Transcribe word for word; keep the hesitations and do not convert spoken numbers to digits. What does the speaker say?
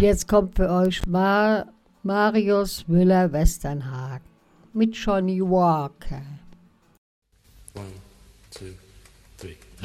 jetzt kommt für euch Mar Marius Müller-Westernhagen mit Johnny Walker. One, two, three.